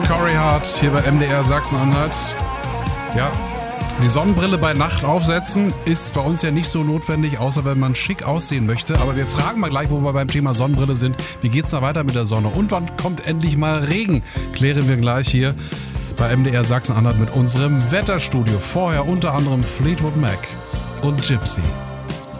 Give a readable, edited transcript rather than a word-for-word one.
Corey Hart hier bei MDR Sachsen-Anhalt. Ja, die Sonnenbrille bei Nacht aufsetzen ist bei uns ja nicht so notwendig, außer wenn man schick aussehen möchte. Aber wir fragen mal gleich, wo wir beim Thema Sonnenbrille sind. Wie geht's da weiter mit der Sonne? Und wann kommt endlich mal Regen? Klären wir gleich hier bei MDR Sachsen-Anhalt mit unserem Wetterstudio. Vorher unter anderem Fleetwood Mac und Gypsy.